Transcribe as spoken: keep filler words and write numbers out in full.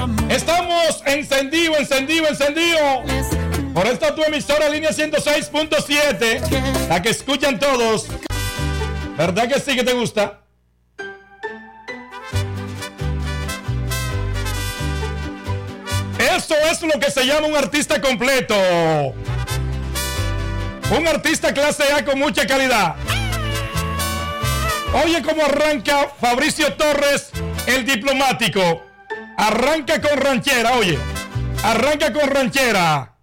Estamos encendido, encendido, encendido. Por esta tu emisora, línea ciento seis punto siete. La que escuchan todos. ¿Verdad que sí que te gusta? Eso es lo que se llama un artista completo. Un artista clase A con mucha calidad. Oye cómo arranca Fabricio Torres, el diplomático. Arranca con ranchera, oye. Arranca con ranchera.